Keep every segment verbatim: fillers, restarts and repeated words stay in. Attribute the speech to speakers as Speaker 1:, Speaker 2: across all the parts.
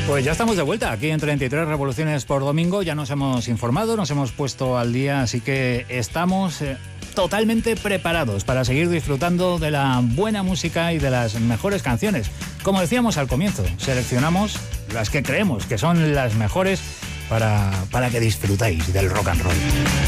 Speaker 1: Pues ya estamos de vuelta aquí en treinta y tres Revoluciones por Domingo. Ya nos hemos informado, nos hemos puesto al día, así que estamos eh, totalmente preparados para seguir disfrutando de la buena música y de las mejores canciones. Como decíamos al comienzo, seleccionamos las que creemos que son las mejores para, para que disfrutéis del rock and roll.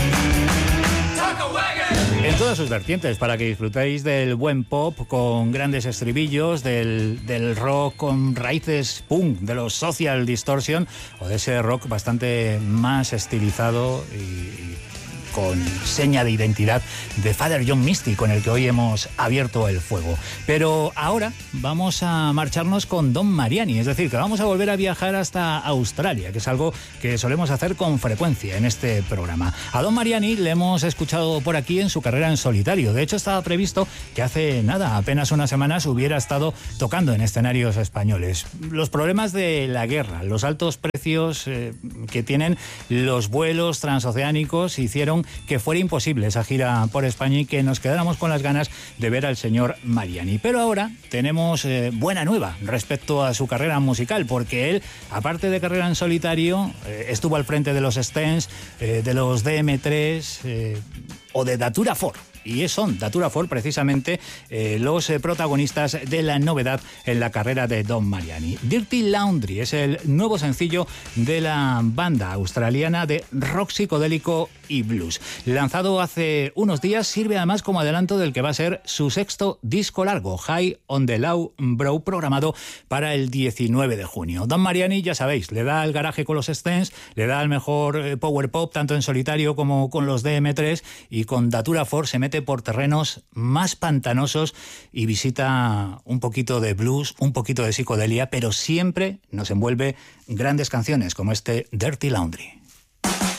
Speaker 1: En todas sus vertientes, para que disfrutéis del buen pop con grandes estribillos, del, del rock con raíces punk, de los Social Distortion o de ese rock bastante más estilizado y, y con seña de identidad de Father John Misty, con el que hoy hemos abierto el fuego. Pero ahora vamos a marcharnos con Don Mariani, es decir, que vamos a volver a viajar hasta Australia, que es algo que solemos hacer con frecuencia en este programa. A Don Mariani le hemos escuchado por aquí en su carrera en solitario. De hecho, estaba previsto que hace nada, apenas unas semanas, hubiera estado tocando en escenarios españoles. Los problemas de la guerra, los altos precios eh, que tienen los vuelos transoceánicos hicieron que fuera imposible esa gira por España y que nos quedáramos con las ganas de ver al señor Mariani. Pero ahora tenemos eh, buena nueva respecto a su carrera musical, porque él, aparte de carrera en solitario, eh, estuvo al frente de los Stents, eh, de los D M tres eh, o de Datura Four. Y son Datura Four precisamente eh, los eh, protagonistas de la novedad en la carrera de Don Mariani. Dirty Laundry es el nuevo sencillo de la banda australiana de rock psicodélico y blues. Lanzado hace unos días, sirve además como adelanto del que va a ser su sexto disco largo, High on the Low Brow, programado para el diecinueve de junio. Don Mariani, ya sabéis, le da al garaje con los Stents, le da al mejor eh, power pop, tanto en solitario como con los D M tres, y con Datura Four se mete por terrenos más pantanosos y visita un poquito de blues, un poquito de psicodelia, pero siempre nos envuelve grandes canciones como este Dirty Laundry.